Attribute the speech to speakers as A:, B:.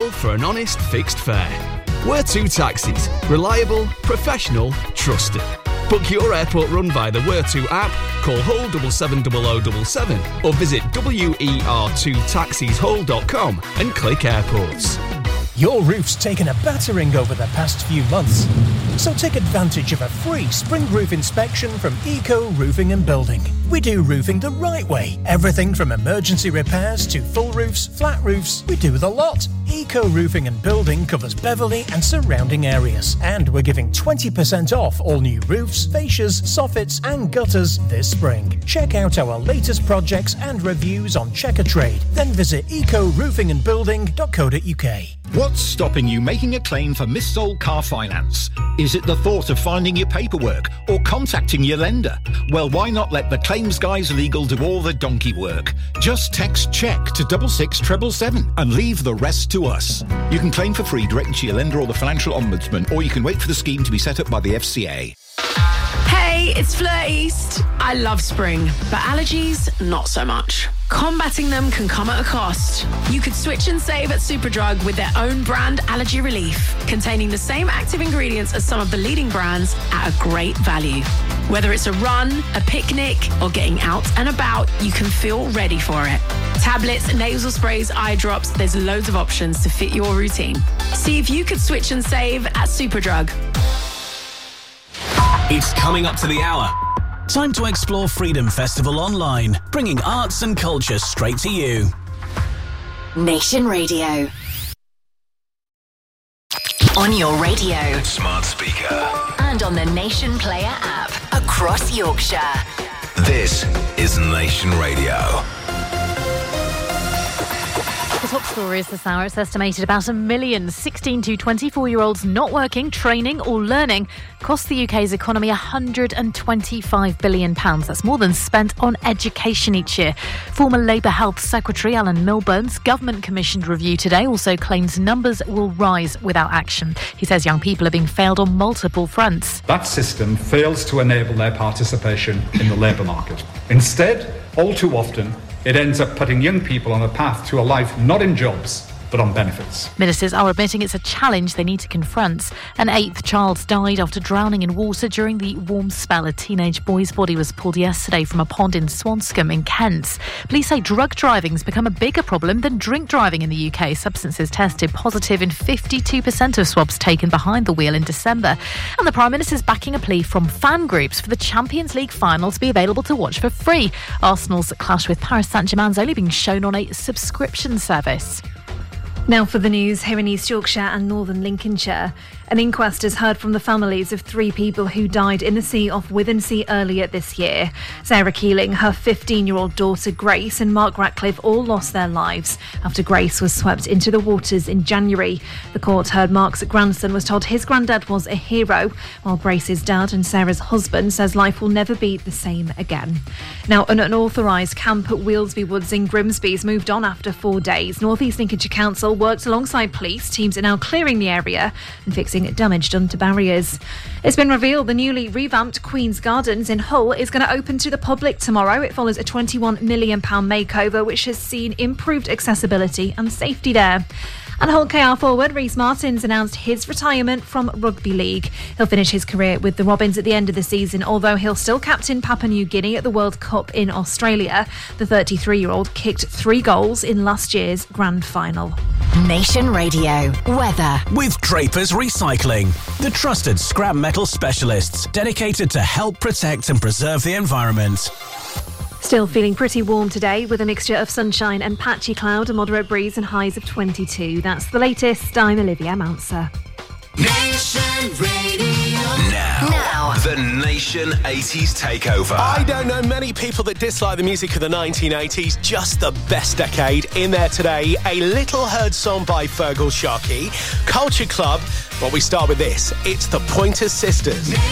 A: settle for an honest fixed fare. We're 2 Taxis. Reliable, professional, trusted. Book your airport run via the We're2 app, call Hull 770077 or visit wer2taxishull.com and click airports.
B: Your roof's taken a battering over the past few months, so take advantage of a free spring roof inspection from Eco Roofing and Building. We do roofing the right way. Everything from emergency repairs to full roofs, flat roofs, we do the lot. Eco Roofing and Building covers Beverley and surrounding areas. And we're giving 20% off all new roofs, fascias, soffits and gutters this spring. Check out our latest projects and reviews on Checker Trade. Then visit ecoroofingandbuilding.co.uk.
C: What's stopping you making a claim for missold car finance? Is it the thought of finding your paperwork or contacting your lender? Well, why not let the Claims Guys Legal do all the donkey work? Just text CHECK to 66777 and leave the rest to us. You can claim for free directly to your lender or the Financial Ombudsman, or you can wait for the scheme to be set up by the FCA.
D: Hey, it's Fleur East. I love spring, but allergies, not so much. Combating them can come at a cost. You could switch and save at Superdrug with their own brand Allergy Relief, containing the same active ingredients as some of the leading brands at a great value. Whether it's a run, a picnic, or getting out and about, you can feel ready for it. Tablets, nasal sprays, eye drops, there's loads of options to fit your routine. See if you could switch and save at Superdrug.
E: It's coming up to the hour. Time to explore Freedom Festival online, bringing arts and culture straight to you.
F: Nation Radio. On your radio.
G: Smart speaker.
F: And on the Nation Player app. Across Yorkshire.
G: This is Nation Radio.
H: The top story is this hour. It's estimated about 1 million 16 to 24-year-olds not working, training or learning cost the UK's economy £125 billion. That's more than spent on education each year. Former Labour Health Secretary Alan Milburn's government-commissioned review today also claims numbers will rise without action. He says young people are being failed on multiple fronts.
I: That system fails to enable their participation in the labour market. Instead, all too often, it ends up putting young people on a path to a life not in jobs, but on benefits.
H: Ministers are admitting it's a challenge they need to confront. An 8th child died after drowning in water during the warm spell. A teenage boy's body was pulled yesterday from a pond in Swanscombe in Kent. Police say drug driving's become a bigger problem than drink driving in the UK. Substances tested positive in 52% of swabs taken behind the wheel in December. And the Prime Minister's backing a plea from fan groups for the Champions League final to be available to watch for free. Arsenal's clash with Paris Saint-Germain's only being shown on a subscription service.
J: Now for the news here in East Yorkshire and Northern Lincolnshire. An inquest has heard from the families of 3 people who died in the sea off Withensea earlier this year. Sarah Keeling, her 15-year-old daughter Grace and Mark Ratcliffe all lost their lives after Grace was swept into the waters in January. The court heard Mark's grandson was told his granddad was a hero, while Grace's dad and Sarah's husband says life will never be the same again. Now, an unauthorised camp at Wheelsby Woods in Grimsby has moved on after 4 days. North East Lincolnshire Council worked alongside police. Teams are now clearing the area and fixing damage done to barriers. It's been revealed the newly revamped Queen's Gardens in Hull is going to open to the public tomorrow. It follows a £21 million makeover which has seen improved accessibility and safety there. And Hull KR forward Rhys Martins announced his retirement from Rugby League. He'll finish his career with the Robins at the end of the season, although he'll still captain Papua New Guinea at the World Cup in Australia. The 33-year-old kicked 3 goals in last year's grand final.
F: Nation Radio. Weather.
E: With Draper's Recycling, the trusted scrap metal specialists dedicated to help protect and preserve the environment.
J: Still feeling pretty warm today with a mixture of sunshine and patchy cloud, a moderate breeze and highs of 22. That's the latest. I'm Olivia Mounser.
G: Nation Radio. Now, the Nation 80s Takeover.
K: I don't know many people that dislike the music of the 1980s. Just the best decade. In there today, a little heard song by Fergal Sharkey, Culture Club. Well, we start with this. It's the Pointer Sisters.